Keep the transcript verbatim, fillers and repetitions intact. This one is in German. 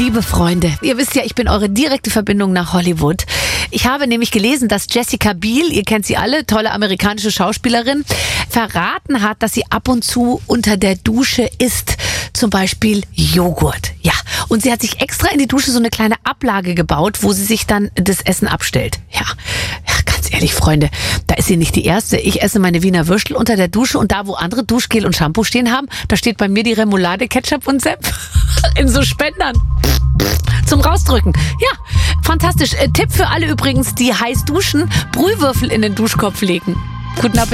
Liebe Freunde, ihr wisst ja, ich bin eure direkte Verbindung nach Hollywood. Ich habe nämlich gelesen, dass Jessica Biel, ihr kennt sie alle, tolle amerikanische Schauspielerin, verraten hat, dass sie ab und zu unter der Dusche isst. Zum Beispiel Joghurt. Ja, und sie hat sich extra in die Dusche so eine kleine Ablage gebaut, wo sie sich dann das Essen abstellt. Ja, ja, ganz ehrlich, Freunde, da ist sie nicht die Erste. Ich esse meine Wiener Würstel unter der Dusche und da, wo andere Duschgel und Shampoo stehen haben, da steht bei mir die Remoulade, Ketchup und Senf in so Spendern zum Rausdrücken. Ja, fantastisch. Äh, Tipp für alle übrigens, die heiß duschen, Brühwürfel in den Duschkopf legen. Guten Appetit.